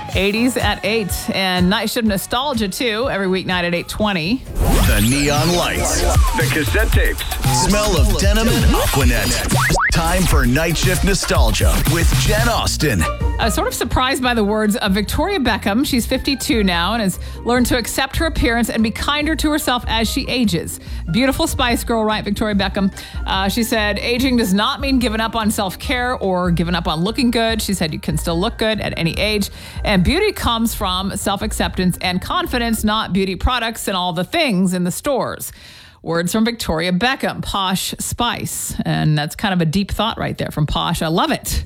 80s at 8. And Night Shift Nostalgia, too, every weeknight at 8:20. The neon lights. The cassette tapes. Smell of denim and Aquanet. Time for Night Shift Nostalgia with Jen Austen. I was sort of surprised by the words of Victoria Beckham. She's 52 now and has learned to accept her appearance and be kinder to herself as she ages. Beautiful Spice Girl, right, Victoria Beckham? She said, aging does not mean giving up on self-care or giving up on looking good. She said you can still look good at any age. And beauty comes from self-acceptance and confidence, not beauty products and all the things in the stores. Words from Victoria Beckham, Posh Spice. And that's kind of a deep thought right there from Posh. I love it.